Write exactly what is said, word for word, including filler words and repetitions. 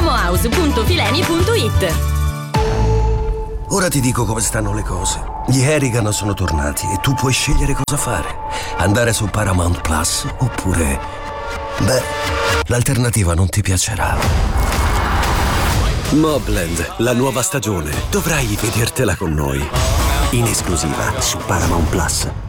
momohouse punto fileni punto it. Ora ti dico come stanno le cose. Gli Harrigan sono tornati e tu puoi scegliere cosa fare. Andare su Paramount Plus oppure... beh, l'alternativa non ti piacerà. Mobland, la nuova stagione. Dovrai vedertela con noi. In esclusiva su Paramount Plus.